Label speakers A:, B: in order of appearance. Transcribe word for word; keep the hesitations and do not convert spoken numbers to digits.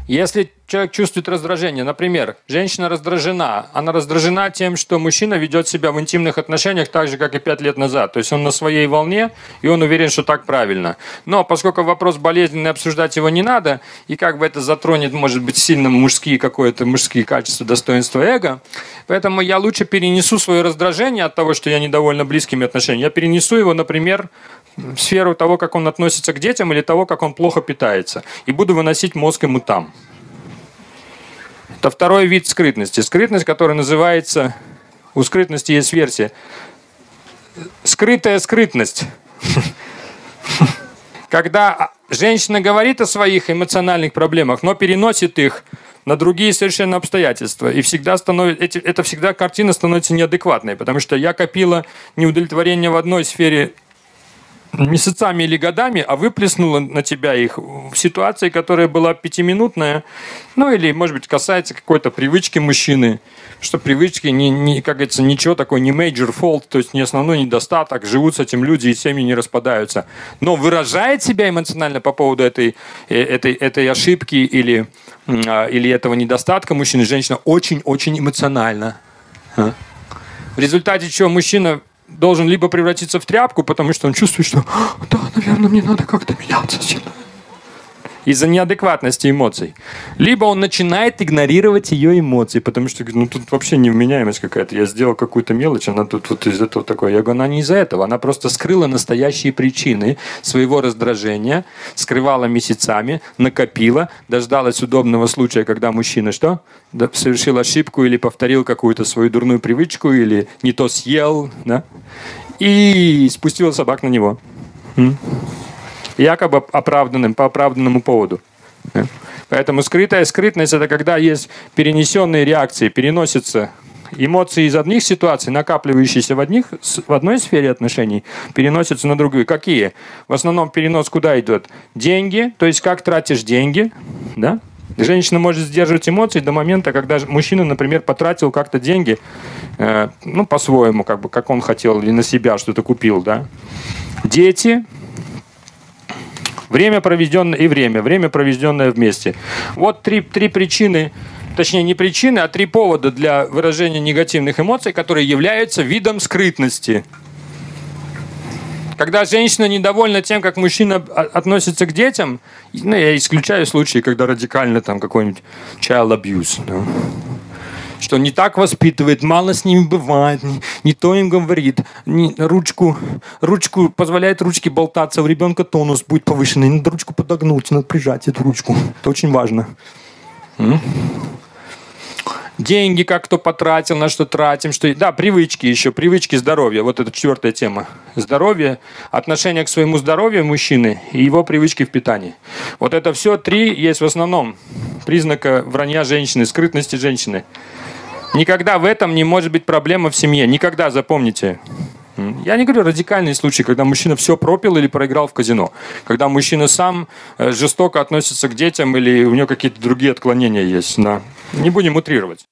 A: Если человек чувствует раздражение, например, женщина раздражена, она раздражена тем, что мужчина ведет себя в интимных отношениях так же, как и пять лет назад. То есть он на своей волне, и он уверен, что так правильно. Но поскольку вопрос болезненный, обсуждать его не надо, и как бы это затронет, может быть, сильно мужские какое-то мужские качества, достоинства эго, поэтому я лучше перенесу свое раздражение от того, что я недовольна близкими отношениями. Я перенесу его, например, в сферу того, как он относится к детям или того, как он плохо питается. И буду выносить мозг ему там. Это второй вид скрытности. Скрытность, которая называется... У скрытности есть версия. Скрытая скрытность. Когда женщина говорит о своих эмоциональных проблемах, но переносит их на другие совершенно обстоятельства. И всегда становится, это всегда картина становится неадекватной, потому что я копила неудовлетворение в одной сфере месяцами или годами, а выплеснула на тебя их в ситуации, которая была пятиминутная, ну или, может быть, касается какой-то привычки мужчины, что привычки, не, не, как говорится, ничего такое, не major fault, то есть не основной недостаток, живут с этим люди и семьи не распадаются. Но выражает себя эмоционально по поводу этой, этой, этой ошибки или, или этого недостатка мужчины, женщина очень-очень эмоционально. В результате чего мужчина должен либо превратиться в тряпку, потому что он чувствует, что да, наверное, мне надо как-то меняться сильно. Из-за неадекватности эмоций. Либо он начинает игнорировать ее эмоции, потому что ну, тут вообще невменяемость какая-то. Я сделал какую-то мелочь, она тут вот из этого такое. Я говорю, она не из-за этого. Она просто скрыла настоящие причины своего раздражения, скрывала месяцами, накопила, дождалась удобного случая, когда мужчина что? Совершил ошибку или повторил какую-то свою дурную привычку, или не то съел, да? И спустила собак на него. Якобы оправданным, по оправданному поводу. Поэтому скрытая скрытность – это когда есть перенесенные реакции, переносятся эмоции из одних ситуаций, накапливающиеся в, одних, в одной сфере отношений, переносятся на другую. Какие? В основном перенос куда идет? Деньги, то есть как тратишь деньги. Да? Женщина может сдерживать эмоции до момента, когда мужчина, например, потратил как-то деньги, э, ну, по-своему, как бы, как он хотел, или на себя что-то купил. Да? Дети. Время проведенное и время. Время, проведенное вместе. Вот три, три причины, точнее не причины, а три повода для выражения негативных эмоций, которые являются видом скрытности. Когда женщина недовольна тем, как мужчина относится к детям, ну, я исключаю случаи, когда радикально там какой-нибудь child abuse, да? Что не так воспитывает, мало с ними бывает, не, не то им говорит, не, ручку, ручку, позволяет ручке болтаться, у ребенка тонус будет повышенный, надо ручку подогнуть, надо прижать эту ручку. Это очень важно. М? Деньги как кто потратил, на что тратим, что... Да, привычки еще, привычки здоровья, вот это четвертая тема. Здоровье, отношение к своему здоровью мужчины и его привычки в питании. Вот это все три есть в основном признака вранья женщины, скрытности женщины. Никогда в этом не может быть проблема в семье. Никогда, запомните. Я не говорю радикальные случаи, когда мужчина все пропил или проиграл в казино. Когда мужчина сам жестоко относится к детям или у него какие-то другие отклонения есть. Да. Не будем утрировать.